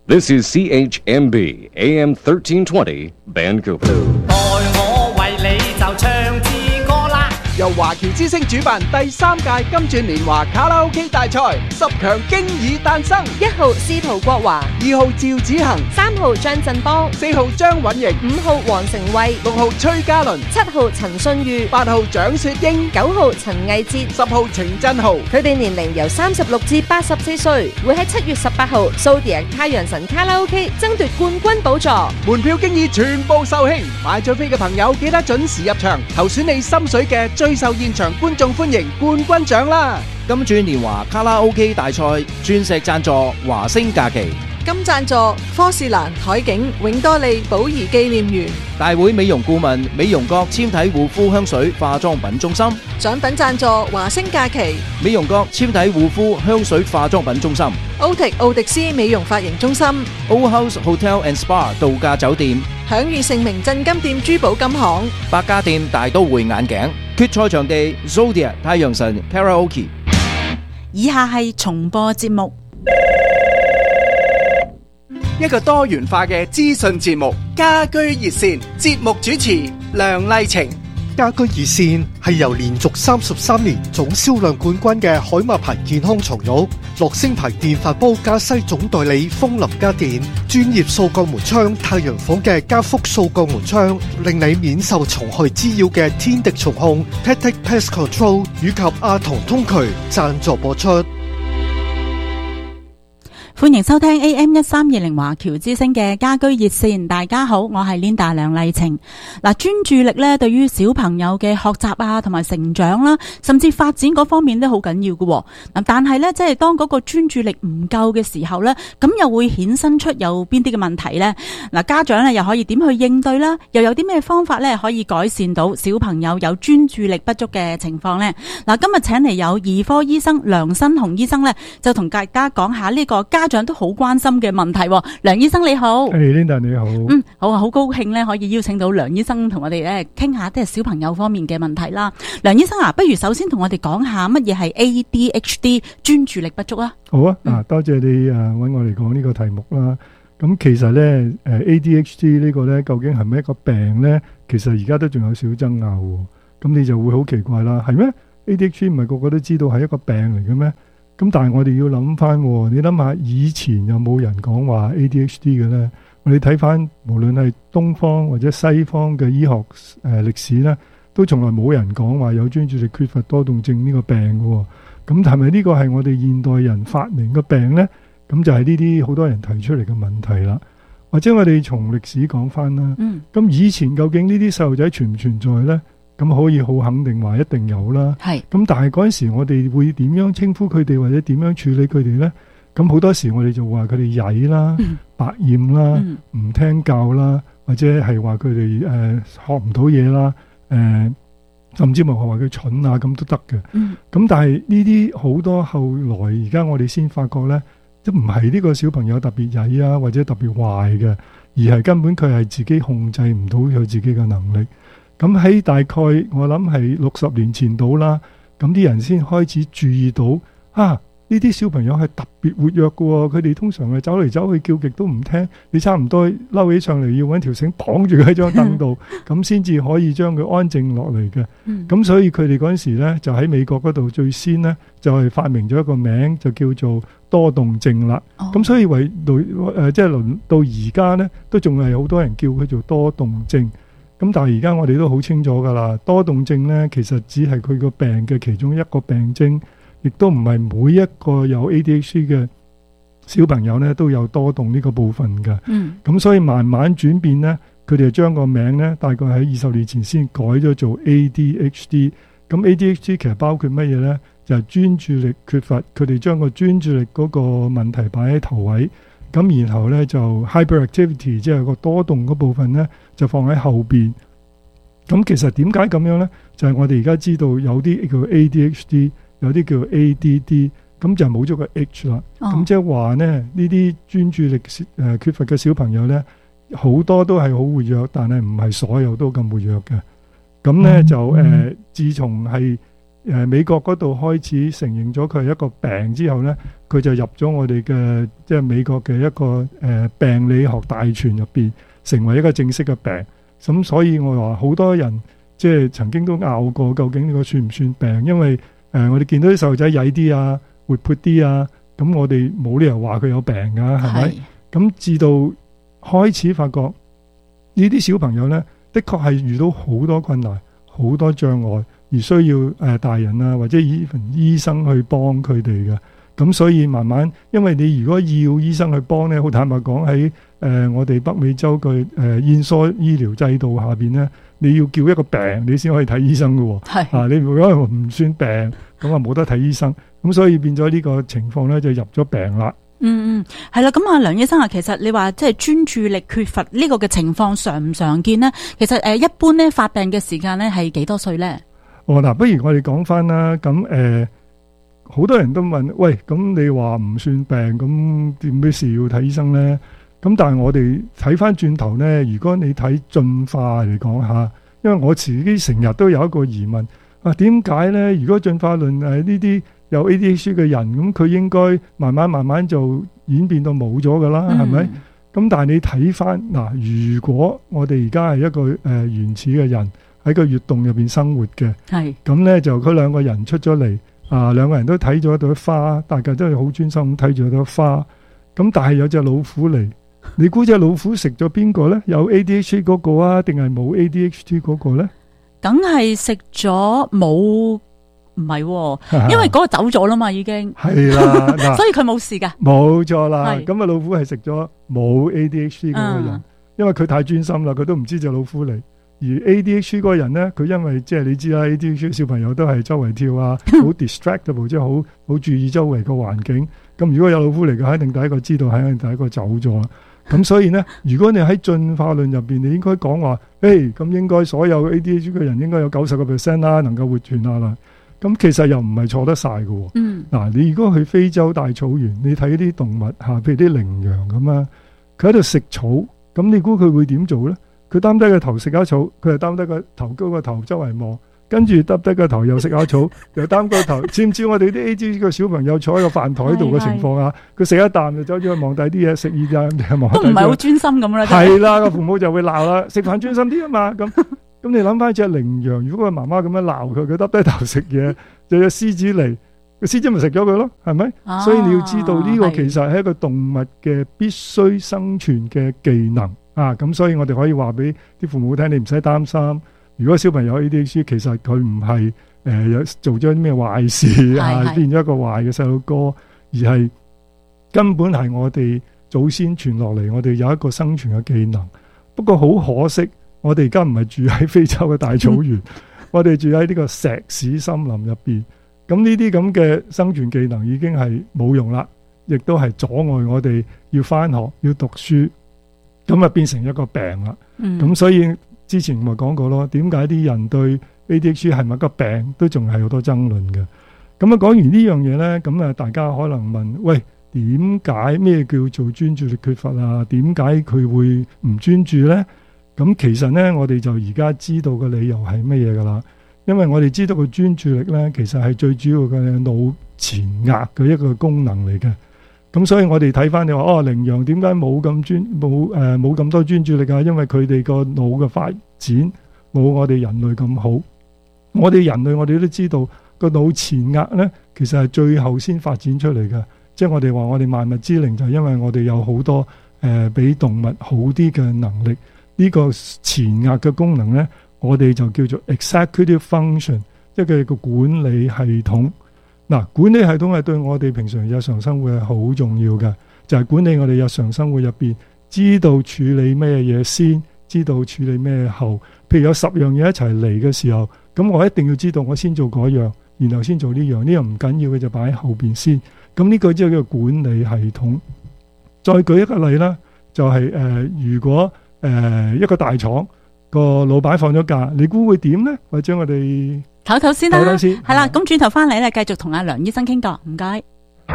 This is CHMB AM 1320 Vancouver. 待我為你就唱支歌啦！ 由華僑之星主辦第3屆金鑽年華卡拉 OK 大賽，10強經已誕生。 1號司徒國華 2號趙子恒 ，3號張振邦 ，4號張允瑩 ，5號黃成慧 ，6號崔嘉倫 ，7號陳信裕 ，8號蔣雪英 ，9號陳毅哲 ，10號程振豪。 佢哋年齡由36至84歲，會喺7月18號Zodiac太陽神卡拉 OK 爭奪冠軍寶座。 門票經已全部售罄，買咗飛嘅朋友記得準時入場，投選你心水嘅最受現場觀眾歡迎冠軍獎啦！ 金鑽年華卡拉 OK 大賽鑽石贊助華星假期， 金贊助科士蘭海景永多利寶儀紀念園， 大會美容顧問美容閣纖體護膚香水化妝品中心， 獎品贊助華星假期， 美容閣纖體護膚香水化妝品中心， 奧迪斯美容髮型中心， Old House Hotel and Spa 度假酒店， 享譽盛名鎮金店珠寶金行， 百家店大都會眼鏡，決賽場地 Zodiac 太陽神 Karaoke。 以下係重播節目。 一個多元化嘅資訊節目，家居熱線，節目主持梁麗晴。 家居熱線係由連續33年總銷量冠軍嘅海馬牌健康床褥、樂聲牌電飯煲加西總代理風林家電、專業掃鋼門窗太陽房嘅加福掃鋼門窗，令你免受蟲害滋擾嘅天敵蟲控 Tactic Pest Control 以及阿童通渠贊助播出。 歡迎收聽 AM1320 華僑之聲嘅家居熱線。大家好，我係 Linda 梁麗晴。專注力咧，對於小朋友嘅學習啊，同埋成長啦，甚至發展嗰方面都好緊要嘅。但係咧，即係當嗰個專注力唔夠嘅時候咧，咁又會衍生出有邊啲嘅問題咧？家長咧又可以點去應對啦？又有啲咩方法咧可以改善到小朋友有專注力不足嘅情況咧？今日請嚟有兒科醫生梁新鴻醫生咧，就同大家講下呢個家長都好關心嘅問題。梁醫生你好。 Linda 你好。 好啊，好高興咧可以邀請到梁醫生同我哋咧傾下即係小朋友方面嘅問題啦。梁醫生啊，不如首先同我哋講下乜嘢係 ADHD 專注力不足啊？ 好啊，多謝你搵我嚟講呢個題目啦。咁其實咧ADHD 呢個咧究竟係咪一個病咧？其實而家都仲有少爭拗。咁你就會好奇怪啦，係咩 ？ADHD 唔係個個都知道係一個病嚟嘅咩？咁但係我哋要諗翻，你諗下以前有冇人講話 ADHD 嘅咧？我哋睇翻無論係東方或者西方嘅醫學歷史咧，都從來冇人講話有專注力缺乏多動症呢個病嘅。咁係咪呢個係我哋現代人發明嘅病咧？咁就係呢啲好多人提出嚟嘅問題啦。或者我哋從歷史講翻啦。咁以前究竟呢啲細路仔存唔存在咧？咁可以好肯定話一定有啦。咁但係嗰陣時我哋會點樣稱呼佢哋或者點樣處理佢哋呢？咁好多時我哋就話佢哋曳啦、百厭啦、唔聽教啦，或者係話佢哋學唔到嘢啦，甚至乎話佢蠢啊咁都得嘅。咁但係呢啲好多後來而家我哋先發覺呢，都唔係呢個小朋友特別曳啊或者特別壞嘅，而係根本佢係自己控制唔到佢自己嘅能力。咁喺大概我諗係60年前到啦，咁啲人先開始注意到呢啲小朋友係特別活躍嘅，佢哋通常係走嚟走去叫極都唔聽，你差唔多嬲起上嚟要揾條繩綁住佢喺張凳度，咁先至可以將佢安靜落嚟嘅。咁所以佢哋嗰陣時呢，就喺美國嗰度最先呢，就係發明咗一個名，就叫做多動症啦。咁所以即係輪到而家呢，都仲係好多人叫佢做多動症。咁但係而家我哋都好清楚㗎啦，多動症呢，其實只係佢個病嘅其中一個病徵，亦都唔係每一個有 ADHD 嘅小朋友呢都有多動呢個部分嘅。咁所以慢慢轉變呢，佢哋就將個名呢，大概喺20年前先改咗做 ADHD。咁 ADHD 其實包括乜嘢呢？就係專注力缺乏，佢哋將個專注力嗰個問題擺喺頭位。咁然後呢，就 hyperactivity， 即係個多動嗰部分呢，就放喺後邊。咁其實點解咁樣呢？就係我哋而家知道有啲叫 ADHD， 有啲叫 ADD， 咁就冇咗個 H 啦。咁即係話呢，呢啲專注力缺乏嘅小朋友呢，好多都係好活躍，但係唔係所有都咁活躍嘅。咁呢，就自從係美國嗰度開始承認咗佢係一個病之後呢，佢就入咗我哋嘅即係美國嘅一個病理學大全入邊，成為一個正式嘅病。咁所以我話好多人即係曾經都拗過，究竟呢個算唔算病？因為我哋見到啲細路仔曳啲啊，活潑啲啊，咁我哋冇理由話佢有病㗎，係咪？咁至到開始發覺呢啲小朋友呢，的確係遇到好多困難、好多障礙，而需要大人啊或者醫生去幫佢哋嘅。咁所以慢慢，因為你如果要醫生去幫呢，好坦白講喺我哋北美洲嘅燕梳醫療制度下邊呢，你要叫一個病你先可以睇醫生嘅喎。你如果唔算病，咁啊冇得睇醫生。咁所以變咗呢個情況呢，就入咗病啦。 係啦。咁啊，梁醫生啊，其實你話即係專注力缺乏呢個嘅情況常唔常見呢？其實一般呢發病嘅時間呢係幾多歲呢？ 嗱，不如我哋講翻啦。咁好多人都問，喂，咁你話唔算病，咁點咩事要睇醫生呢？咁但係我哋睇翻轉頭呢，如果你睇進化嚟講下，因為我自己成日都有一個疑問，點解呢？如果進化論呢啲有 ADHD 嘅人，咁佢應該慢慢就演變到冇咗噶啦，係咪？咁但係你睇翻嗱，如果我哋而家係一個原始嘅人喺個穴洞入邊生活嘅，咁呢就佢兩個人出咗嚟。兩個人都睇咗一朵花，大家都係好專心咁睇住一朵花。咁但係有隻老虎嚟，你估隻老虎食咗邊個呢？有 ADHD 嗰個啊，定係冇 ADHD 嗰個呢？ 梗係食咗冇，唔係，因為嗰個走咗啦嘛，已經係啦，所以佢冇事噶。冇錯啦，咁啊老虎係食咗冇 ADHD 嗰個人，因為佢太專心啦，佢都唔知隻老虎嚟。而 ADHD 嗰個人呢，佢因為即係你知啦 ，ADHD 小朋友都係周圍跳啊，好 distractible， 即係好注意周圍個環境。咁如果有老虎嚟嘅，肯定第一個知道，肯定第一個走咗啦。咁所以呢，如果你喺進化論入邊，你應該講話，咁應該所有 ADHD 嘅人應該有90% 啦，能夠活存下啦。咁其實又唔係錯得晒嘅。嗱，你如果去非洲大草原，你睇啲動物嚇，譬如啲羚羊咁啊，佢喺度食草，咁你估佢會點做呢？佢擔低個頭食下草，佢係擔低個頭高個頭周圍望，跟住耷低個頭又食下草，又擔個頭。知唔知我哋啲 ADHD 個小朋友坐喺個飯台度嘅情況啊？佢食一啖就走咗去望第啲嘢，食二啖望都唔係好專心咁啦。係啦，個父母就會鬧啦，食飯專心啲啊嘛。咁你諗翻隻羚羊，如果個媽媽咁樣鬧佢，佢耷低頭食嘢，就有獅子嚟，個獅子咪食咗佢咯，係咪？所以你要知道呢個其實係一個動物嘅必須生存嘅技能。咁所以我哋可以話俾啲父母聽，你唔使擔心。如果小朋友 ADHD，其實佢唔係有做咗啲咩壞事變咗一個壞嘅細路哥，而係根本係我哋祖先傳落嚟，我哋有一個生存嘅技能。不過好可惜，我哋而家唔係住喺非洲嘅大草原，我哋住喺呢個石屎森林入邊。咁呢啲咁嘅生存技能已經係冇用啦，亦都係阻礙我哋要返學、要讀書。咁啊變成一個病啦，咁所以之前咪講過咯，點解啲人對 ADHD 係咪一個病都仲係好多爭論嘅。咁啊講完呢樣嘢呢，咁啊大家可能問，喂，點解咩叫做專注力缺乏啊？點解佢會唔專注呢？咁其實呢，我哋就而家知道嘅理由係乜嘢噶啦？因為我哋知道個專注力呢，其實係最主要嘅腦前額嘅一個功能嚟嘅。咁所以我哋睇翻你話羚羊點解冇咁多專注力啊？因為佢哋個腦嘅發展冇我哋人類咁好。我哋人類我哋都知道個腦前額呢，其實係最後先發展出嚟嘅。即係我哋話我哋萬物之靈，就係因為我哋有好多比動物好啲嘅能力。呢個前額嘅功能呢，我哋就叫做 executive function， 即係個管理系統。管理系統係對我哋平常日常生活係好重要嘅，就係管理我哋日常生活入邊，知道處理咩嘢先，知道處理咩後。譬如有10樣嘢一齊嚟嘅時候，咁我一定要知道我先做嗰樣，然後先做呢樣，呢樣唔緊要嘅就擺喺後邊先。咁呢個即係叫管理系統。再舉一個例啦，就係如果一個大廠個老闆放咗假，你估會點呢？或者我哋唞唞先啦，係啦，咁轉頭翻嚟咧，繼續同阿梁醫生傾過，唔該。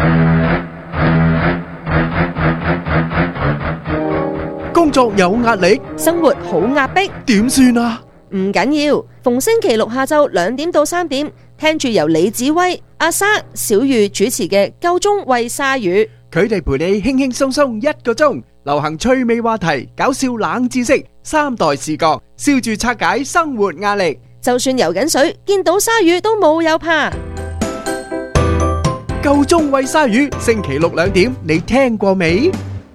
工作有壓力， 生活好壓迫， 點算啊？ 唔緊要，逢星期六下晝2點到3點， 聽住由李子威、阿莎、小玉主持嘅夠鐘餵鯊魚。 佢哋陪你輕輕鬆鬆1個鐘，流行趣味話題、搞笑冷知識、3代視角，笑住拆解生活壓力。 就算游緊水，見到鯊魚都冇有怕。 夠鐘餵鯊魚，星期六2點，你聽過未？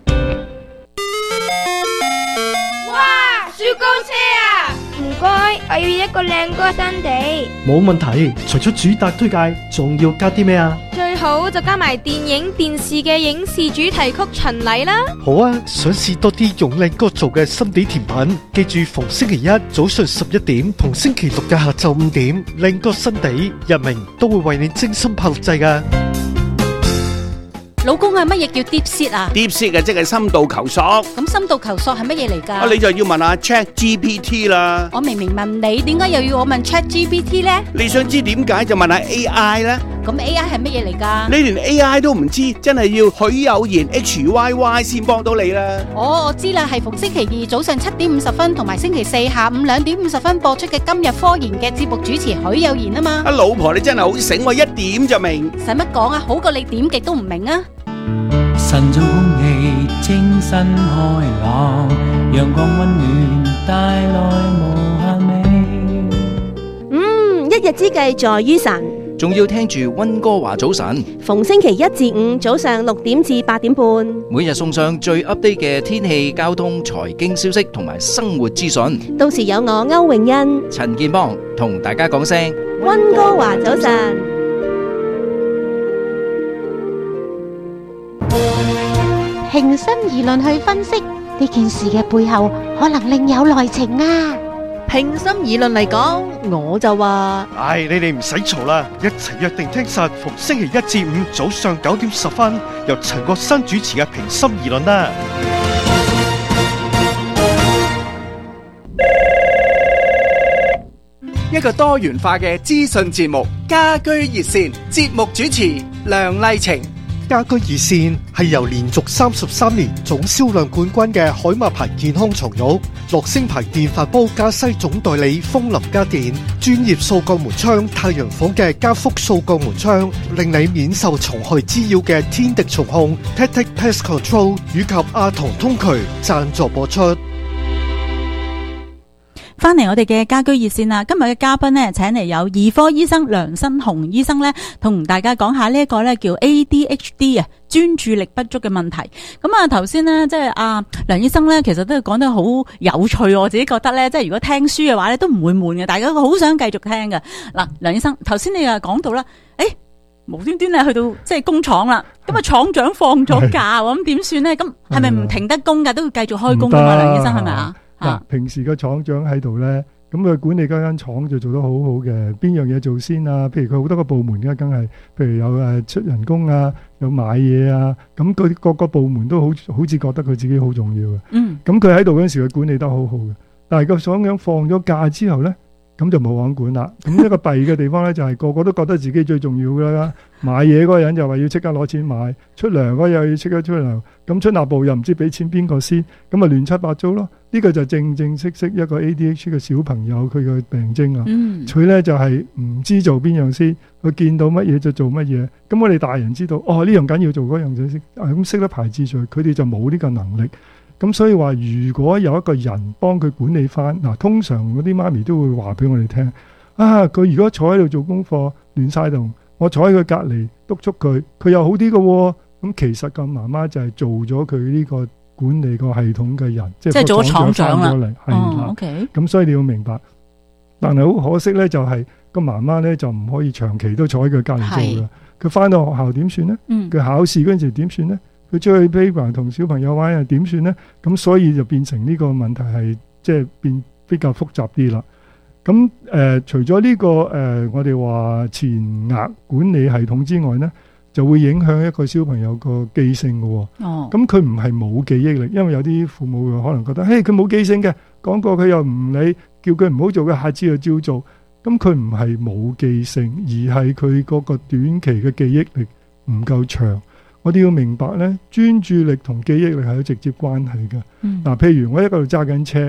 哇！雪糕車啊！唔該，我要一個靚歌新地。 冇問題，除咗主打推介，仲要加啲咩啊？ 最好就加埋電影、電視嘅影視主題曲巡禮啦。 好啊，想試多啲用靚歌做嘅心地甜品，記住逢星期一早上11點同星期六嘅下晝5點，靚歌新地日明都會為你精心炮製㗎。 老公啊，乜嘢叫 deep seat 啊 ？deep seat 啊，即係深度求索。 咁深度求索係乜嘢嚟㗎？ 你就要問下 ChatGPT 啦。 我明明問你，點解又要我問 ChatGPT 呢？ 你想知點解就問下 AI 啦。 咁 AI 係乜嘢嚟㗎？ 你連 AI 都唔知，真係要許有賢 HYY 先幫到你啦。 我知啦，係逢星期二早上7點50分同埋星期四下午2點50分播出嘅今日科研嘅節目主持許有賢啊嘛。 老婆你真係好醒喎，一點就明。 使乜講啊？好過你點極都唔明啊！ 晨早空氣清新開朗，陽光溫暖帶來無限美。 一日之計在於晨， 仲要聽住溫哥華早晨， 逢星期一至五早上6點至8點半， 每日送上最 update 嘅天氣、交通、財經消息同埋生活資訊。 到時有我歐永欣、 陳建邦同大家講聲溫哥華早晨。 平心而論去分析呢件事嘅背後，可能另有內情啊！ 平心而論嚟講，我就話： 唉，你哋唔使嘈啦，一齊約定聽實逢星期一至五早上9點10分，由陳國新主持嘅平心而論啦。 一個多元化嘅資訊節目，家居熱線，節目主持梁麗晴。 家居熱線係由連續33年總銷量冠軍嘅海馬牌健康床褥、樂聲牌電飯煲加西總代理風林家電、專業掃鋼門窗太陽房嘅加福掃鋼門窗，令你免受蟲害滋擾嘅天敵蟲控 Tactic Pest Control 以及阿童通渠贊助播出。 翻嚟我哋嘅家居熱線啦，今日嘅嘉賓呢，請嚟有兒科醫生梁新鴻醫生呢，同大家講下呢一個呢叫 ADHD 啊，專注力不足嘅問題。咁啊，頭先呢，即係梁醫生呢，其實都講得好有趣，我自己覺得呢，即係如果聽書嘅話呢，都唔會悶嘅，大家好想繼續聽嘅。嗱，梁醫生，頭先你又講到啦，無端端咧去到即係工廠啦，咁啊廠長放咗假，咁點算呢？咁係咪唔停得工噶，都要繼續開工噶嘛？梁醫生係咪啊？ 嗱，平時個廠長喺度咧，咁佢管理嗰間廠就做得好好嘅。邊樣嘢做先啊？譬如佢好多個部門嘅，梗係譬如有出人工啊，有買嘢啊，咁佢各個部門都好似覺得佢自己好重要嘅。咁佢喺度嗰陣時，佢管理得好好嘅。但係個廠長放咗假之後咧，咁就冇人管啦。咁一個弊嘅地方咧，就係個個都覺得自己最重要㗎啦。買嘢嗰個人就話要即刻攞錢買，出糧嗰個又要即刻出糧。咁出納部又唔知俾錢邊個先，咁啊亂七八糟咯。呢個就正式一個 ADHD 嘅小朋友佢嘅病徵啊。佢咧就係唔知做邊樣先，佢見到乜嘢就做乜嘢。咁我哋大人知道，呢樣緊要做嗰樣就識，咁識得排次序。佢哋就冇呢個能力。咁所以話，如果有一個人幫佢管理翻，嗱，通常嗰啲媽咪都會話俾我哋聽，佢如果坐喺度做功課亂晒動，我坐喺佢隔離督促佢，佢又好啲嘅喎。咁其實個媽媽就係做咗佢呢個管理個系統嘅人，即係做咗廠長啦。OK。咁所以你要明白，但係好可惜咧，就係個媽媽咧就唔可以長期都坐喺佢隔離做嘅。佢翻到學校點算咧？佢考試嗰陣時點算咧？佢出去 playground 同小朋友玩又點算咧？咁所以就變成呢個問題係即係變比較複雜啲啦。咁除咗呢個我哋話前額管理系統之外咧，就會影響一個小朋友個記性嘅喎。咁佢唔係冇記憶力，因為有啲父母可能覺得，佢冇記性嘅，講過佢又唔理，叫佢唔好做嘅，下次又照做。咁佢唔係冇記性，而係佢嗰個短期嘅記憶力唔夠長。我哋要明白咧，專注力同記憶力係有直接關係嘅。譬如我喺嗰度揸緊車，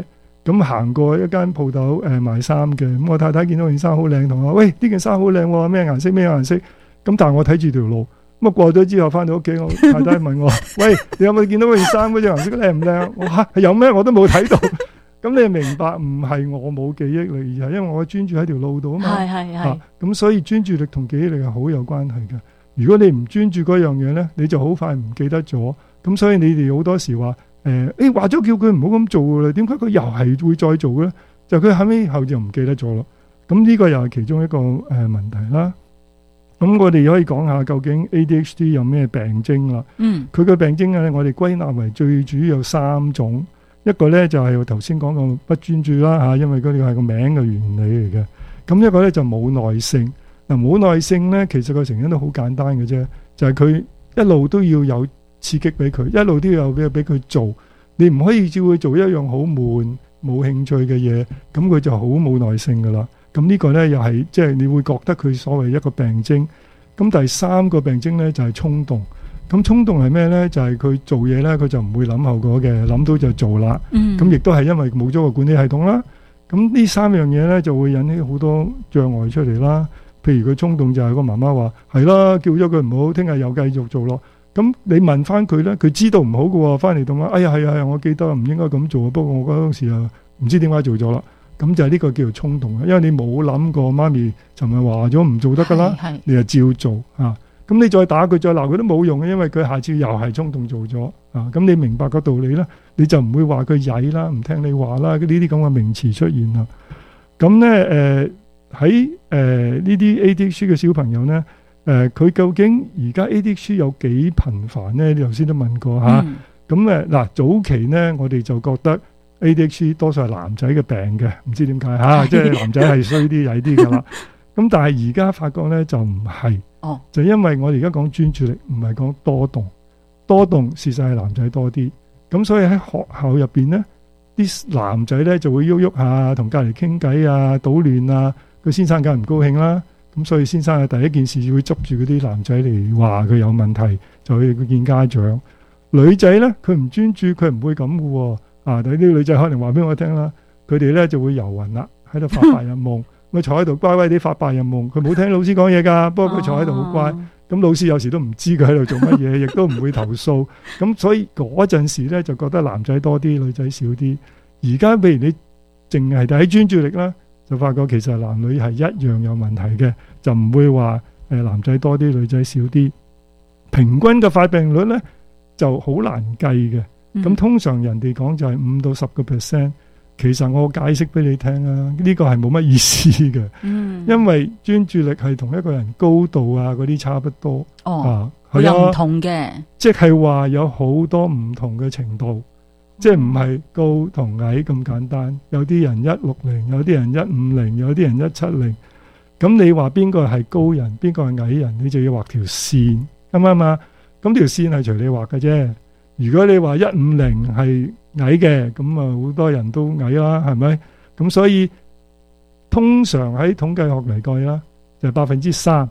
咁行過一間鋪頭賣衫嘅，咁我太太見到件衫好靚，同我話：喂，呢件衫好靚喎，咩顏色咩顏色？咁但係我睇住條路，咁啊過咗之後翻到屋企，我太太問我：喂，你有冇見到嗰件衫嗰隻顏色靚唔靚？我嚇有咩？我都冇睇到。咁你明白唔係我冇記憶力，而係因為我專注喺條路度啊嘛。係。咁所以專注力同記憶力係好有關係嘅。如果你唔專注嗰樣嘢咧，你就好快唔記得咗。咁所以你哋好多時話話咗叫佢唔好咁做㗎啦，點解佢又係會再做嘅咧？就佢後就唔記得咗咯。咁呢個又係其中一個問題啦。咁我哋可以講下究竟 ADHD 有咩病徵啦。佢嘅病徵咧，我哋歸納為最主要有3種。一個咧就係我頭先講個不專注啦嚇，因為嗰個係個名嘅原理嚟嘅。咁一個咧就冇耐性。嗱，冇耐性咧，其實個成因都好簡單嘅啫，就係佢一路都要有刺激俾佢，一路都要有俾佢做。你唔可以照佢做一樣好悶冇興趣嘅嘢，咁佢就好冇耐性噶啦。咁呢個咧又係即係你會覺得佢所謂一個病徵。咁第3個病徵咧就係衝動。咁衝動係咩咧？就係佢做嘢咧，佢就唔會諗後果嘅，諗到就做啦。咁亦都係因為冇咗個管理系統啦。咁呢3樣嘢咧就會引起好多障礙出嚟啦。譬如佢衝動就係個媽媽話係啦，叫咗佢唔好，聽日又繼續做咯。咁你問翻佢咧，佢知道唔好嘅喎，翻嚟同我，哎呀係啊，我記得唔應該咁做，不過我嗰陣時又唔知點解做咗啦。咁就係呢個叫做衝動啊，因為你冇諗過媽咪尋日話咗唔做得噶啦，你就照做啊。咁你再打佢再鬧佢都冇用嘅，因為佢下次又係衝動做咗啊。咁你明白個道理啦，你就唔會話佢曳啦，唔聽你話啦，呢啲咁嘅名詞出現啦。咁咧喺呢啲 ADHD 嘅小朋友咧，佢究竟而家 ADHD 有幾頻繁咧？你頭先都問過嚇。咁嗱，早期咧我哋就覺得 ADHD 多數係男仔嘅病嘅，唔知點解嚇，即係男仔係衰啲曳啲㗎啦。咁但係而家發覺咧就唔係，就因為我哋而家講專注力，唔係講多動。多動事實係男仔多啲，咁所以喺學校入邊咧，啲男仔咧就會喐喐下，同隔離傾偈啊，搗亂啊。個先生梗係唔高興啦，咁所以先生嘅第一件事會捉住嗰啲男仔嚟話佢有問題，就去見家長。女仔咧佢唔專注，佢唔會咁嘅喎。但係啲女仔可能話俾我聽啦，佢哋咧就會遊魂啦，喺度發白日夢。佢坐喺度乖乖地發白日夢，佢冇聽老師講嘢㗎，不過佢坐喺度好乖。咁老師有時都唔知佢喺度做乜嘢，亦都唔會投訴。咁所以嗰陣時咧就覺得男仔多啲，女仔少啲。而家譬如你淨係睇專注力啦，就發覺其實男女係一樣有問題嘅，就唔會話男仔多啲，女仔少啲。平均嘅發病率咧就好難計嘅。咁通常人哋講就係5到10%。其實我解釋俾你聽啊，呢個係冇乜意思嘅。因為專注力係同一個人高度啊嗰啲差不多。 佢有唔同嘅， 即係話有好多唔同嘅程度。即係唔係高同矮咁簡單，有啲人160，有啲人150，有啲人170。咁你話邊個係高人，邊個係矮人，你就要畫條線，啱唔啱啊？咁條線係隨你畫嘅啫。如果你話150係矮嘅，咁啊好多人都矮啦，係咪？咁所以通常喺統計學嚟計啦，就係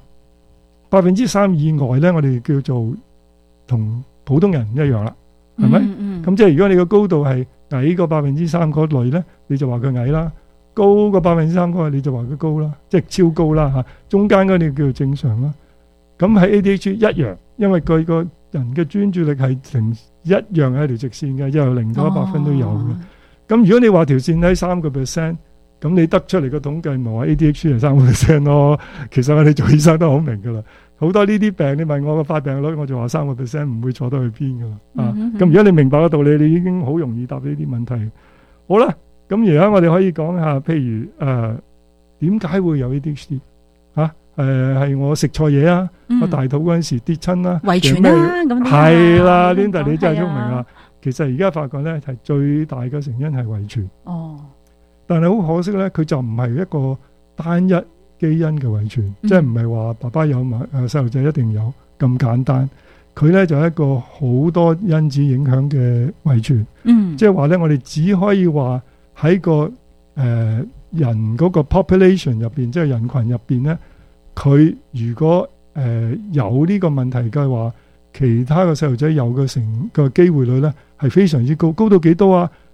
3%。3%以外咧，我哋叫做同普通人唔一樣啦。係咪？咁即係如果你個高度係矮過3%嗰類咧，你就話佢矮啦；高過3%嗰個，你就話佢高啦，即係超高啦嚇。中間嗰啲叫做正常啦。咁喺 ADHD 一樣，因為佢個人嘅專注力係成一樣係條直線嘅，由0到100分都有嘅。咁如果你話條線喺3%，咁你得出嚟個統計咪話 ADHD 係3% 咯？其實我哋做醫生都好明噶啦。好多呢啲病，你問我個發病率，我就話3%唔會錯得去邊噶啦。咁如果你明白個道理，你已經好容易答呢啲問題。好啦，咁而家我哋可以講下，譬如點解會有 ADHD 係我食錯嘢啊，我大肚嗰陣時跌親啦， 遺傳啦，咁係啦，Linda 你真係聰明啦。其實而家發覺咧係最大嘅成因係遺傳。但係好可惜咧，佢就唔係一個單一基因嘅遺傳，即係唔係話爸爸有埋細路仔一定有咁簡單。佢咧就係一個好多因子影響嘅遺傳。即係話咧，我哋只可以話喺個人嗰個 population 入邊，即係人群入邊咧，佢如果有呢個問題嘅話，其他嘅細路仔有嘅成個機會率咧係非常之高，高到幾多啊？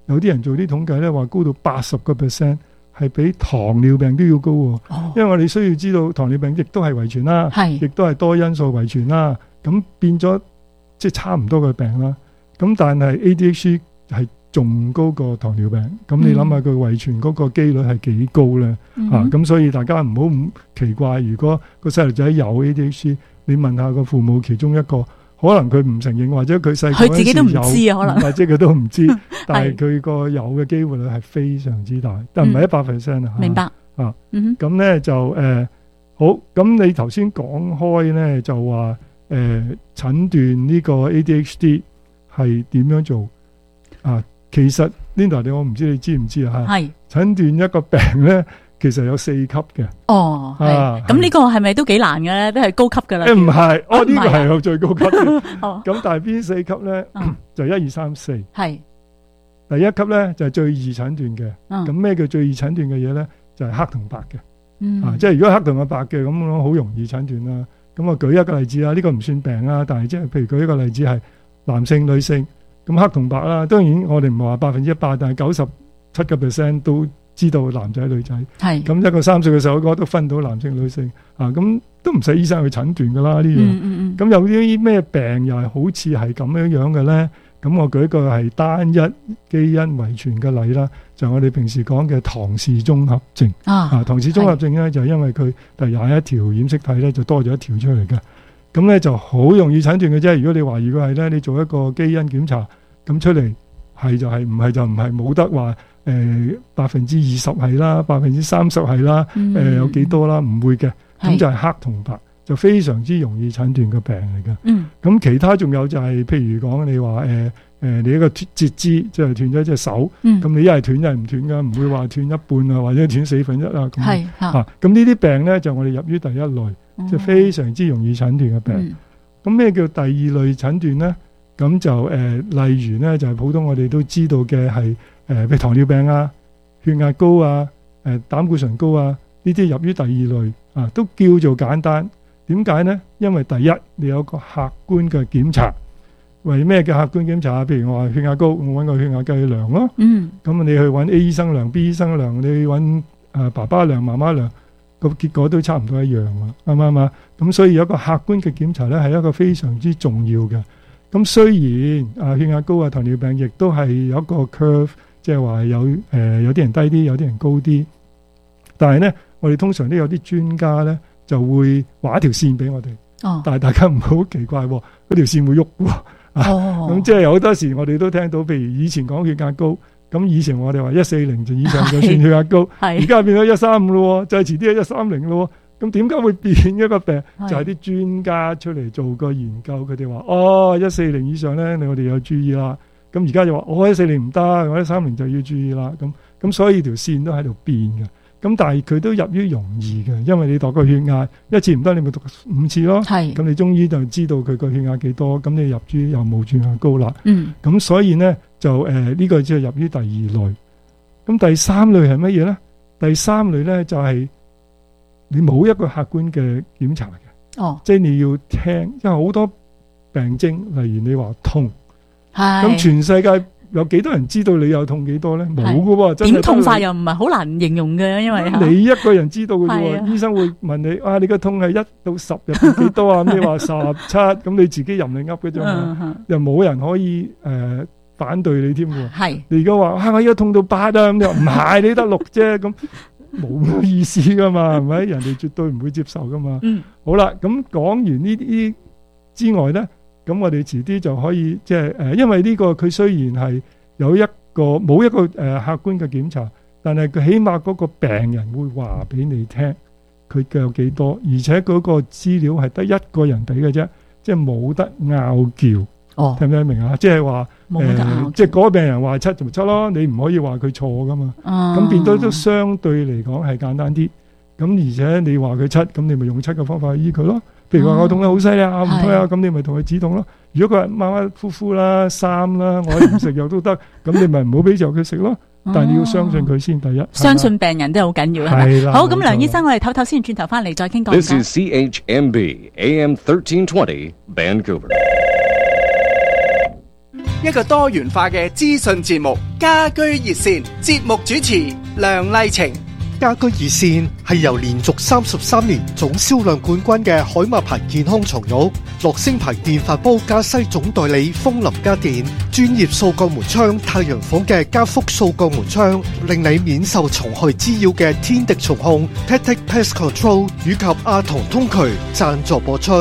有啲人做啲統計咧，話高到80%，係比糖尿病都要高喎。因為我哋需要知道糖尿病亦都係遺傳啦，亦都係多因素遺傳啦，咁變咗即係差唔多嘅病啦。咁但係 ADHD 係仲高過糖尿病，咁你諗下佢遺傳嗰個機率係幾高咧？咁所以大家唔好咁奇怪，如果個細路仔有 ADHD， 你問下個父母其中一個，可能佢唔承認，或者佢細個嗰陣時有，佢自己都唔知啊，可能或者佢都唔知，但係佢個有嘅機會率係非常之大，但唔係100%啊。 明白啊？咁咧就好，咁你頭先講開咧就話診斷呢個 ADHD 係點樣做啊？其實 Linda 我唔知你知唔知啊？係診斷一個病咧，其實有4級嘅。哦，係。咁呢個係咪都幾難嘅咧？都係高級噶啦。唔係，呢個係有最高級嘅。咁但係邊4級咧？就1、2、3、4。係。第一級咧就係最易診斷嘅。咁咩叫最易診斷嘅嘢咧？就係黑同白嘅。即係如果黑同白嘅咁，好容易診斷啦。咁我舉一個例子啦，呢個唔算病啦，但係即係譬如舉一個例子係男性、女性。咁黑同白啦，當然我哋唔係話100%，但係97% 都知道男仔女仔。係咁一個3歲嘅細路哥都分到男性女性啊，咁都唔使醫生去診斷噶啦呢樣。咁有啲咩病又係好似係咁樣樣嘅咧？咁我舉一個係單一基因遺傳嘅例啦，就係我哋平時講嘅唐氏綜合症。唐氏綜合症咧就係因為佢第21條染色體咧就多咗一條出嚟嘅。咁咧就好容易診斷嘅啫。如果你懷疑佢係咧，你做一個基因檢查，咁出嚟係就係，唔係就唔係，冇得話20%係啦，30%係啦，有幾多啦，唔會嘅。咁就係黑同白，就非常之容易診斷嘅病嚟嘅。咁其他仲有就係譬如講你話你一個截肢，即係斷咗隻手，咁你一係斷一係唔斷㗎，唔會話斷一半啊，或者斷1/4啊咁。係咁呢啲病咧就我哋入於第一類。即係非常之容易診斷嘅病。咁咩叫第二類診斷咧？咁就例如咧就係普通我哋都知道嘅係譬如糖尿病啊、血壓高啊、膽固醇高啊，呢啲入於第二類啊，都叫做簡單。點解咧？因為第一你有個客觀嘅檢查。為咩嘅客觀檢查啊？譬如我話血壓高，我揾個血壓計去量咯。咁你去揾 A 醫生量、B 醫生量，你去揾爸爸量、媽媽量。個結果都差唔多一樣啊，啱唔啱啊？咁所以有一個客觀嘅檢查咧，係一個非常之重要嘅。咁雖然血壓高啊、糖尿病亦都係有一個 curve，即係話有啲人低啲，有啲人高啲。但係咧，我哋通常都有啲專家咧就會畫一條線俾我哋。但係大家唔好奇怪，嗰條線會喐喎。咁即係有好多時我哋都聽到，譬如以前講血壓高。咁以前我哋話140就以上就算血壓高，而家變咗135咯，再遲啲係130咯。咁點解會變一個病？就係啲專家出嚟做個研究，佢哋話140以上咧，我哋有注意啦。咁而家就話140唔得，我130就要注意啦。咁所以條線都喺度變嘅。咁但係佢都入於容易嘅，因為你度個血壓一次唔得，你咪讀5次咯。咁你終於就知道佢個血壓幾多，咁你入於又冇血壓高啦。咁所以咧就呢個即係入於第二類。咁第三類係乜嘢咧？第三類咧就係你冇一個客觀嘅檢查嘅。即係你要聽，因為好多病徵，例如你話痛，咁全世界有幾多人知道你有痛幾多咧？冇噶喎，真係點痛法又唔係好難形容嘅，因為你一個人知道嘅啫。醫生會問你你個痛係1到10入邊幾多啊？咁你話17，咁你自己任你噏嘅啫嘛，又冇人可以反對你添喎。你而家話我而家痛到8啊，咁你話唔係，你得6啫，咁冇意思噶嘛，係咪？人哋絕對唔會接受噶嘛。好啦，咁講完呢啲之外咧。咁我哋遲啲就可以即係因為呢個佢雖然係有一個冇一個客觀嘅檢查，但係佢起碼嗰個病人會話俾你聽佢嘅有幾多，而且嗰個資料係得一個人俾嘅啫，即係冇得拗撬。聽唔聽明啊？即係話即係嗰個病人話7就7咯，你唔可以話佢錯噶嘛。咁變咗都相對嚟講係簡單啲。咁而且你話佢7，咁你咪用7個方法去醫佢咯。譬如話我痛得好犀利啊，唔推啊，咁你咪同佢止痛咯。如果佢係馬馬虎虎啦、3啦，我唔食藥都得，咁你咪唔好俾藥佢食咯。但係你要相信佢先，第一相信病人都好緊要，係咪？好，咁梁醫生，我哋唞唞先，轉頭翻嚟再傾講。 This is CHMB AM 1320 Vancouver。 一個多元化嘅資訊節目《家居熱線》，節目主持梁麗晴。 家居熱線係由連續33年總銷量冠軍嘅海馬牌健康床褥、樂聲牌電飯煲加西總代理風林家電、專業掃角門窗太陽房嘅加福掃角門窗，令你免受蟲害滋擾嘅天敵蟲控 Tactic Pest Control 以及阿童通渠贊助播出。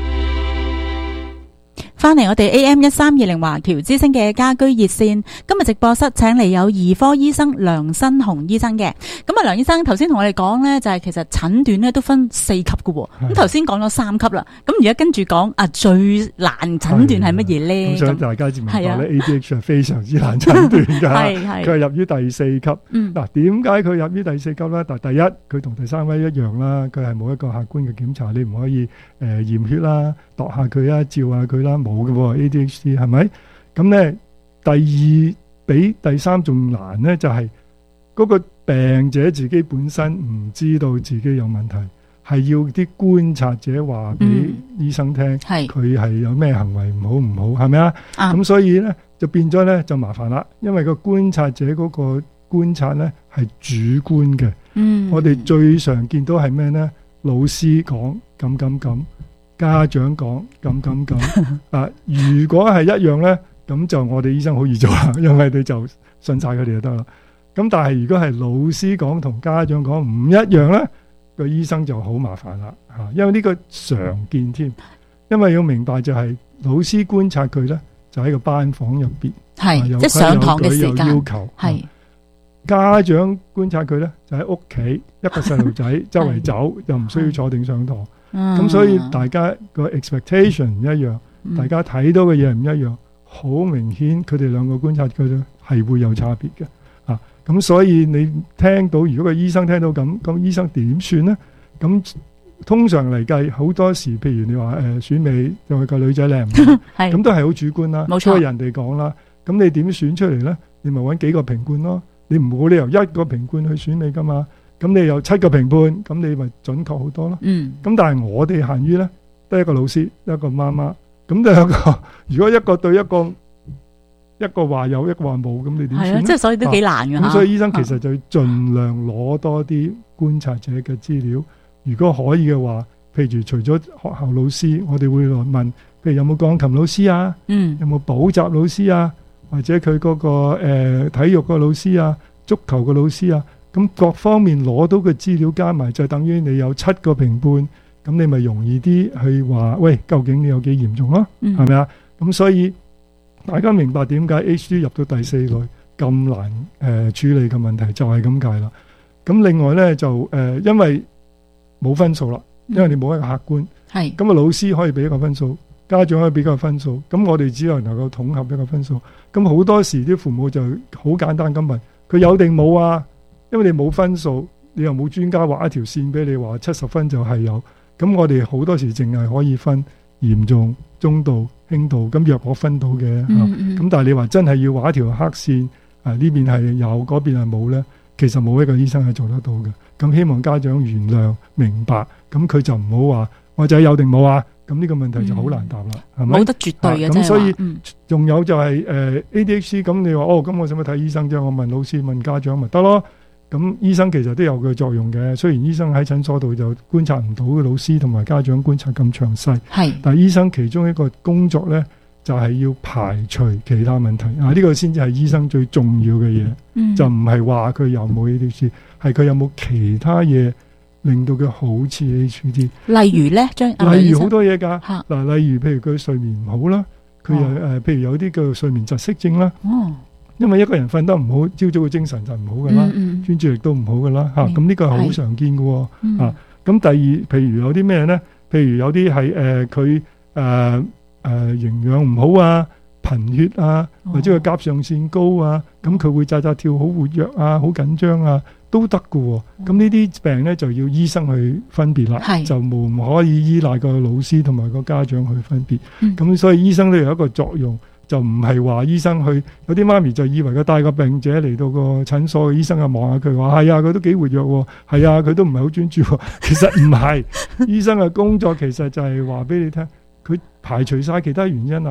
翻嚟我哋 AM1320華僑之聲嘅家居熱線，今日直播室請嚟有兒科醫生梁新雄醫生嘅。咁啊，梁醫生頭先同我哋講咧，就係其實診斷咧都分4級嘅喎。咁頭先講咗3級啦，咁而家跟住講啊，最難診斷係乜嘢咧？ 咁所以大家知明白咧，ADHD 係非常之難診斷㗎。佢係入於第4級。嗱，點解佢入於第4級咧？第一，佢同第3位一樣啦，佢係冇一個客觀嘅檢查，你唔可以驗血啦、度下佢啊、照下佢啦，冇嘅喎 ADHD 係咪？咁咧，第二比第3仲難咧，就係嗰個病者自己本身唔知道自己有問題，係要啲觀察者話俾醫生聽，佢係有咩行為唔好，係咪啊？咁所以咧就變咗咧就麻煩啦，因為個觀察者嗰個觀察咧係主觀嘅。我哋最常見到係咩咧？老師講咁，家長講咁啊！如果係一樣咧，咁就我哋醫生好易做啦，因為你就信晒佢哋就得啦。咁但係如果係老師講同家長講唔一樣咧，個醫生就好麻煩啦嚇，因為呢個常見添。因為要明白就係老師觀察佢咧，就喺個班房入邊， 即係上堂嘅時間有要求。家長觀察佢咧，就喺屋企一個細路仔周圍走，又唔需要坐定上堂。咁所以大家個 expectation 唔一樣，大家睇到嘅嘢唔一樣，好明顯佢哋兩個觀察佢咧係會有差別嘅。咁所以你聽到如果個醫生聽到咁醫生點算咧？咁通常嚟計好多時，譬如你話選美又係個女仔靚唔靚，咁都係好主觀啦，都係人哋講啦。咁你點選出嚟咧？你咪揾幾個評判咯。你唔好理由一個評判去選你噶嘛。咁你有7個評判，咁你咪準確好多咯。咁但係我哋限於咧，得一個老師，一個媽媽，咁就有個如果一個對一個話有，一個話冇，咁你點算咧？ 即係所以都幾難㗎。 咁所以醫生其實就要盡量攞多啲觀察者嘅資料。如果可以嘅話，譬如除咗學校老師，我哋會來問，譬如有冇鋼琴老師啊？有冇補習老師啊？或者佢嗰個體育個老師啊、足球個老師啊？咁各方面攞到嘅資料加埋，就等於你有7個評判，咁你咪容易啲去話，喂，究竟你有幾嚴重咯？係咪啊？咁所以大家明白點解 HD 入到第4類咁難處理嘅問題，就係咁解啦。咁另外咧就因為冇分數啦，因為你冇一個客觀，咁啊老師可以俾一個分數，家長可以俾個分數，咁我哋只能夠統合一個分數。咁好多時啲父母就好簡單咁問，佢有定冇啊？因為你冇分數，你又冇專家畫一條線俾你話70分就係有，咁我哋好多時淨係可以分嚴重、中度、輕度，咁若可分到嘅。咁但係你話真係要畫一條黑線，呢邊係有，嗰邊係冇呢，其實冇一個醫生係做得到嘅。咁希望家長原諒明白，咁佢就唔好話我仔有定冇啊，咁呢個問題就好難答啦，係咪？ 冇得絕對嘅， 咁所以仲有就係ADHD，咁你話咁我使乜睇醫生啫？我問老師問家長咪得咯。咁醫生其實都有佢作用嘅，雖然醫生喺診所度就觀察唔到老師同埋家長觀察咁詳細，但係醫生其中一個工作呢，就係要排除其他問題呢個先至係醫生最重要嘅嘢，就唔係話佢有冇 ADHD，係佢有冇其他嘢令到佢好似 ADHD。例如呢，例如好多嘢㗎，例如譬如佢睡眠唔好啦，佢譬如有啲叫睡眠窒息症啦。因為一個人瞓得唔好，朝早嘅精神就唔好噶啦，專注力都唔好噶啦，咁呢個係好常見嘅。咁第二，譬如有啲咩咧？譬如有啲係佢營養唔好啊、貧血啊，或者佢甲狀腺高啊，咁佢會扎跳好活躍啊、好緊張啊，都得㗎。咁呢啲病咧就要醫生去分別啦，就唔可以依賴個老師同埋個家長去分別。咁所以醫生都有一個作用。就唔係話醫生去，有啲媽咪就以為佢帶個病者嚟到個診所，醫生啊望下佢話係啊，佢都幾活躍喎，係啊，佢都唔係好專注喎。其實唔係，醫生嘅工作其實就係話俾你聽，佢排除晒其他原因啦，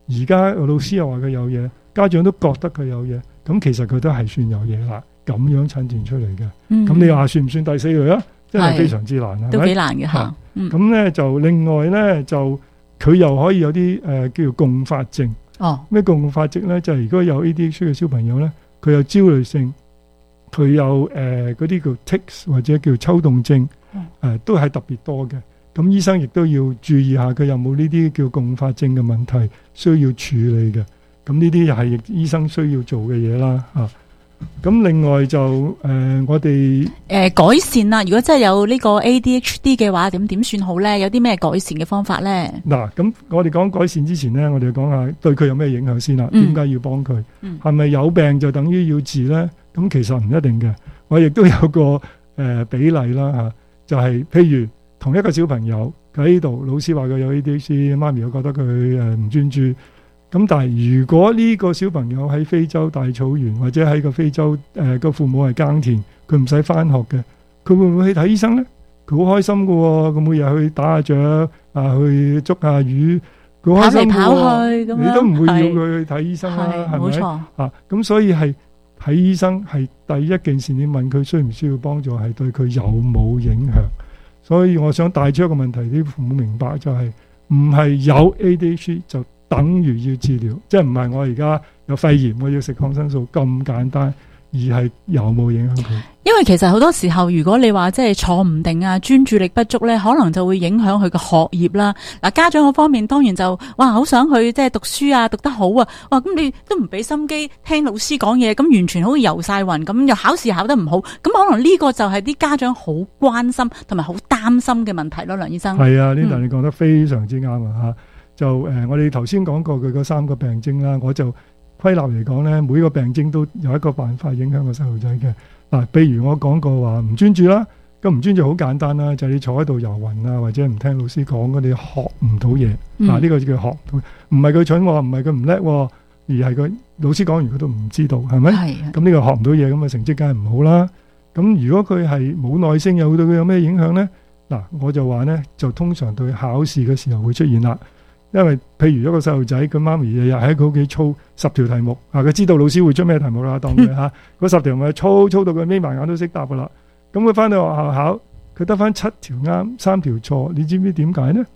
而家老師又話佢有嘢，家長都覺得佢有嘢，咁其實佢都係算有嘢啦，咁樣診斷出嚟嘅。咁你話算唔算第4類啊？真係非常之難，係咪？ 都幾難嘅嚇。 咁咧就另外咧就佢又可以有啲叫做共發症。咩共發症咧？就係如果有 ADHD 嘅小朋友咧，佢有焦慮性，佢有嗰啲叫 tics 或者叫抽動症，都係特別多嘅。咁醫生亦都要注意下佢有冇呢啲叫共發症嘅問題需要處理嘅。咁呢啲又係醫生需要做嘅嘢啦。咁另外就我哋改善啦。如果真係有呢個 ADHD 嘅話，點算好咧？有啲咩改善嘅方法咧？ 嗱，咁我哋講改善之前咧，我哋講下對佢有咩影響先啦。點解要幫佢？係咪有病就等於要治咧？咁其實唔一定嘅。我亦都有個比例啦嚇，就係譬如同一個小朋友喺呢度，老師話佢有 ADHD， 媽咪又覺得佢唔專注。咁但係如果呢個小朋友喺非洲大草原或者喺個非洲個父母係耕田，佢唔使翻學嘅，佢會唔會去睇醫生咧？佢好開心㗎喎，佢每日去打下雀去捉下魚，佢開心㗎喎，跑嚟跑去咁樣，你都唔會要佢去睇醫生啦，係咪？冇錯。咁所以係睇醫生係第一件事，你問佢需唔需要幫助，係對佢有冇影響。所以我想帶出一個問題，啲父母明白就係唔係有 ADHD 就等於要治療，即係唔係我而家有肺炎我要食抗生素咁簡單，而係有冇影響佢？ 因為其實好多時候，如果你話即係坐唔定啊、專注力不足咧，可能就會影響佢嘅學業啦。嗱，家長嗰方面當然就好想去即係讀書啊，讀得好啊。哇，咁你都唔俾心機聽老師講嘢，咁完全好似遊晒暈咁，又考試考得唔好，咁可能呢個就係啲家長好關心同埋好擔心嘅問題咯。梁醫生， 係啊，Linda你講得非常之啱啊嚇。就我哋頭先講過佢嗰3個病徵啦，我就歸納嚟講咧，每個病徵都有一個辦法影響個細路仔嘅。嗱，譬如我講過話唔專注啦，咁唔專注好簡單啦，就係你坐喺度遊魂啊，或者唔聽老師講，你學唔到嘢。嗱，呢個就叫學唔到，唔係佢蠢，唔係佢唔叻，而係佢老師講完佢都唔知道，係咪？咁呢個學唔到嘢，咁啊成績梗係唔好啦。咁如果佢係冇耐性，又對佢有咩影響咧？嗱，我就話咧，就通常對考試嘅時候會出現啦。因為譬如一個細路仔，佢媽咪日日喺佢屋企操10條題目，佢知道老師會出咩題目啦，當佢嗰10條咪操到佢眯埋眼都識答噶啦。咁佢翻到學校考，佢得翻7條啱，3條錯，你知唔知點解呢？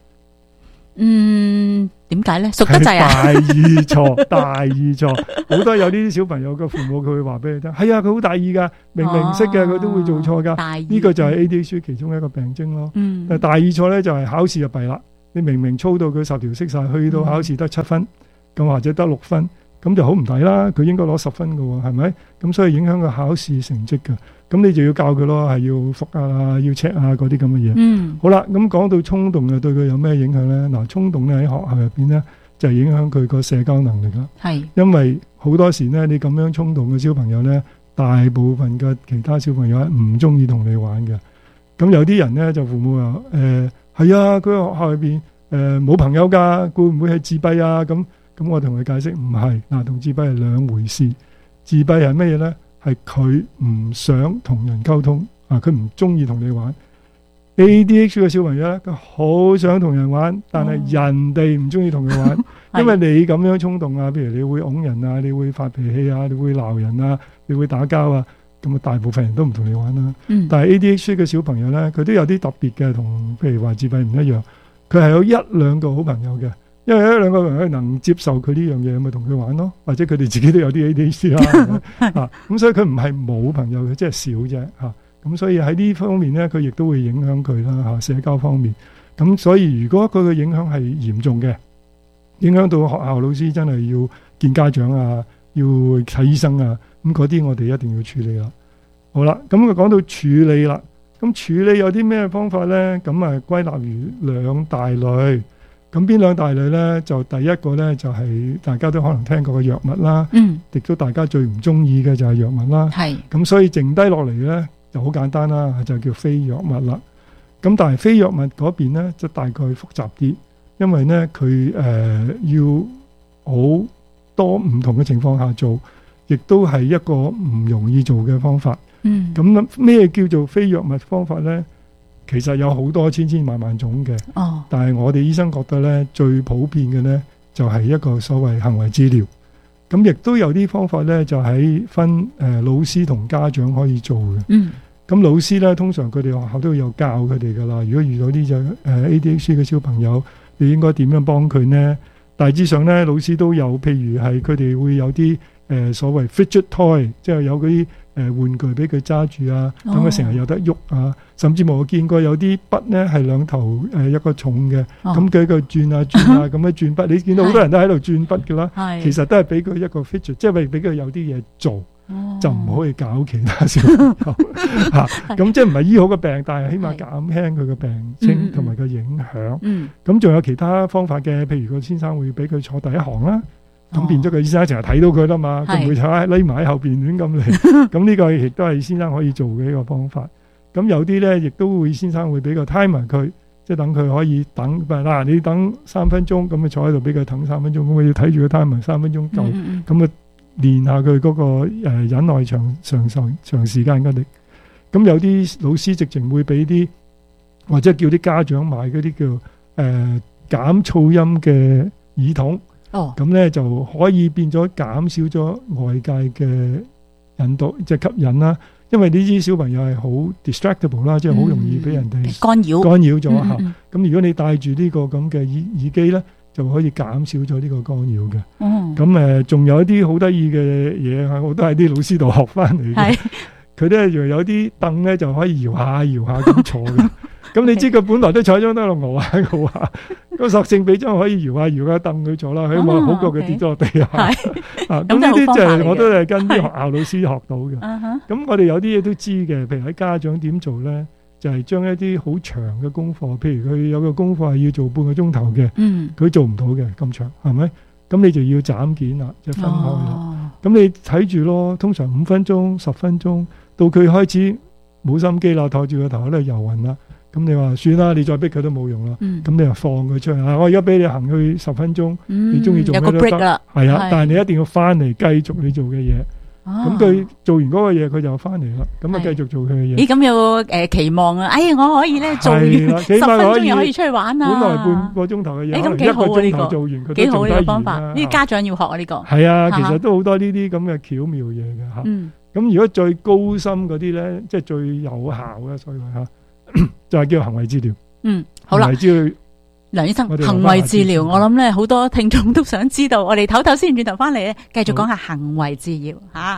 點解咧？熟得滯啊！ 大意錯，大意錯，好多有呢啲小朋友嘅父母，佢會話俾你聽，係啊，佢好大意噶，明明識嘅，佢都會做錯噶。呢個就係 ADHD 其中一個病徵咯。但大意錯咧就係考試就弊啦。你明明操到佢10條識晒，去到考試得7分，咁或者得6分，咁就好唔抵啦。佢應該攞10分㗎喎，係咪？咁所以影響個考試成績㗎。咁你就要教佢咯，係要復啊，要 check 啊嗰啲咁嘅嘢。好啦，咁講到衝動啊，對佢有咩影響咧？嗱，衝動咧喺學校入邊咧，就係影響佢個社交能力啦。係，因為好多時咧，你咁樣衝動嘅小朋友咧，大部分嘅其他小朋友唔中意同你玩嘅。咁有啲人咧就父母話係啊，佢喺學校入邊冇朋友㗎，會唔會係自閉啊？咁我同佢解釋唔係，嗱，同自閉係兩回事。自閉係乜嘢咧？係佢唔想同人溝通啊，佢唔中意同你玩。ADHD 嘅小朋友咧，佢好想同人玩，但係人哋唔中意同佢玩，因為你咁樣衝動啊，譬如你會拱人啊，你會發脾氣啊，你會鬧人啊，你會打交啊。咁啊，大部分人都唔同你玩啦。但係 ADHD 嘅小朋友咧，佢都有啲特別嘅，同譬如話自閉唔一樣。佢係有1-2個好朋友嘅，因為1-2個朋友能接受佢呢樣嘢，咪同佢玩咯。或者佢哋自己都有啲 ADHD 啦。咁所以佢唔係冇朋友嘅，即係少啫。咁所以喺呢方面咧，佢亦都會影響佢啦。社交方面。咁所以如果佢嘅影響係嚴重嘅，影響到學校老師真係要見家長啊，要睇醫生啊。咁嗰啲我哋一定要處理啦。好啦，咁佢講到處理啦，咁處理有啲咩方法咧？咁啊歸納如2大類。咁邊2大類咧？就第一個咧就係大家都可能聽過嘅藥物啦。亦都大家最唔中意嘅就係藥物啦。係。咁所以剩低落嚟咧就好簡單啦，就叫非藥物啦。咁但係非藥物嗰邊咧就大概複雜啲，因為咧佢要好多唔同嘅情況下做。亦都係一個唔容易做嘅方法。咁咩叫做非藥物方法呢？其實有好多千千萬萬種嘅。但係我哋醫生覺得呢，最普遍嘅呢， 就係一個所謂行為治療。咁亦都有啲方法咧，就喺分老師同家長可以做嘅。咁老師咧，通常佢哋學校都有教佢哋噶啦。如果遇到呢隻ADHD 嘅小朋友，你應該點樣幫佢呢？大致上咧，老師都有，譬如係佢哋會有啲所謂 fidget toy， 即係有嗰啲玩具俾佢揸住啊，等佢成日有得喐啊。甚至乎我見過有啲筆咧係兩頭一個重嘅，咁佢個轉啊轉啊咁樣轉筆。你見到好多人都喺度轉筆噶啦，其實都係俾佢一個 fidget， 即係俾佢有啲嘢做。就唔可以搞其他小朋友嚇，咁即係唔係醫好個病，但係起碼減輕佢個病徵同埋個影響。咁仲有其他方法嘅，譬如個先生會俾佢坐第一行啦，咁變咗個醫生成日睇到佢啦嘛，佢唔會匿埋喺後邊亂咁嚟。咁呢個亦都係先生可以做嘅一個方法。咁有啲咧，亦都會先生會俾個 timer佢，即係等佢可以等嗱，你等3分鐘，咁咪坐喺度俾佢等3分鐘，咁我要睇住個 timer 3分鐘夠，咁啊。練下佢嗰個忍耐長時間嘅力。咁有啲老師直情會俾啲或者叫啲家長買嗰啲叫減噪音嘅耳筒。咁咧就可以變咗減少咗外界嘅引導，即係吸引啦。因為呢啲小朋友係好 distractible 啦，即係好容易俾人哋干擾咗嚇。咁如果你戴住呢個咁嘅耳機咧，就可以減少咗呢個干擾嘅。咁仲有一啲好得意嘅嘢，我都係啲老師度學翻嚟嘅。佢咧又有啲凳咧就可以搖下咁坐嘅。咁你知佢本來都坐張都喺度熬下，咁索性俾張可以搖下凳佢坐啦，起碼好過佢跌咗落地下。咁呢啲就係我都係跟啲學校老師學到嘅。咁我哋有啲嘢都知嘅，譬如喺家長點做咧？就係將一啲好長嘅功課，譬如佢有個功課係要做半個鐘頭嘅，佢做唔到嘅咁長，係咪？咁你就要斬件啦，就分開啦。咁你睇住咯，通常5分鐘、10分鐘，到佢開始冇心機啦，托住個頭喺度遊魂啦。咁你話算啦，你再逼佢都冇用啦。咁你就放佢出去啊！我而家俾你行去10分鐘，你中意做咩都得。係啊，但係你一定要翻嚟繼續你做嘅嘢。咁佢做完嗰個嘢，佢就翻嚟啦。咁啊，繼續做佢嘅嘢。咦？咁有期望啊！我可以咧做完10分鐘又可以出去玩啊！本來半個鐘頭嘅嘢，咁幾好啊！呢個做完佢都仲得意啦。幾好呢個方法？呢啲家長要學啊！呢個係啊，其實都好多呢啲咁嘅巧妙嘢嘅嚇。咁如果最高深嗰啲咧，即係最有效嘅，所以話嚇就係叫行為治療。好啦。梁醫生，行為治療，我諗咧好多聽眾都想知道，我哋唞唞先，轉頭翻嚟咧繼續講下行為治療嚇。